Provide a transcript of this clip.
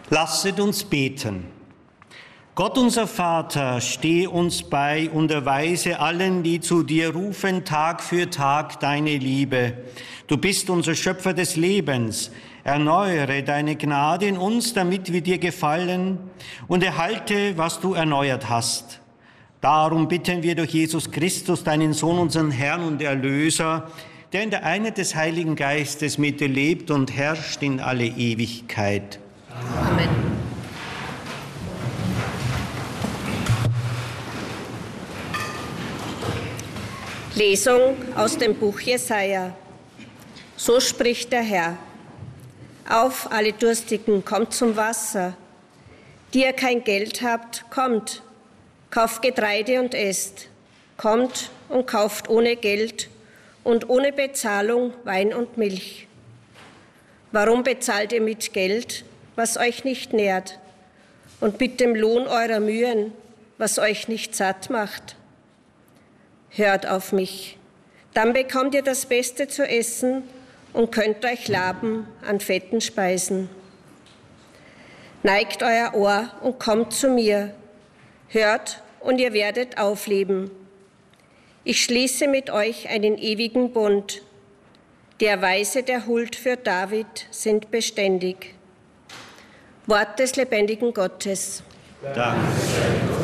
Lasset uns beten. Gott unser Vater, steh uns bei und erweise allen, die zu dir rufen, Tag für Tag deine Liebe. Du bist unser Schöpfer des Lebens. Erneuere deine Gnade in uns, damit wir dir gefallen, und erhalte, was du erneuert hast. Darum bitten wir durch Jesus Christus, deinen Sohn, unseren Herrn und Erlöser, der in der Einheit des Heiligen Geistes mit dir lebt und herrscht in alle Ewigkeit. Amen. Lesung aus dem Buch Jesaja. So spricht der Herr: Auf, alle Durstigen, kommt zum Wasser. Die ihr kein Geld habt, kommt, kauft Getreide und esst. Kommt und kauft ohne Geld und ohne Bezahlung Wein und Milch. Warum bezahlt ihr mit Geld, was euch nicht nährt, und mit dem Lohn eurer Mühen, was euch nicht satt macht? Hört auf mich, dann bekommt ihr das Beste zu essen und könnt euch laben an fetten Speisen. Neigt euer Ohr und kommt zu mir, hört und ihr werdet aufleben. Ich schließe mit euch einen ewigen Bund. Die Erweise der Huld für David sind beständig. Wort des lebendigen Gottes. Danke.